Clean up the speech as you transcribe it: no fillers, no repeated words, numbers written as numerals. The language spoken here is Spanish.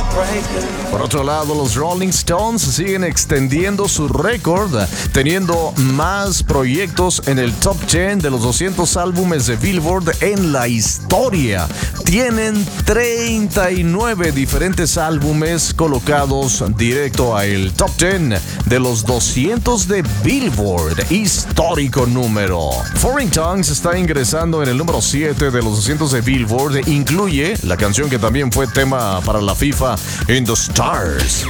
Por otro lado, los Rolling Stones siguen extendiendo su récord, teniendo más proyectos en el top 10 de los 200 álbumes de Billboard en la historia. Tienen 39 diferentes álbumes colocados directo al top 10 de los 200 de Billboard. Histórico número. Foreign Tongues está ingresando en el número 7 de los 200 de Billboard. Incluye la canción que también fue tema para la FIFA, In the Stars.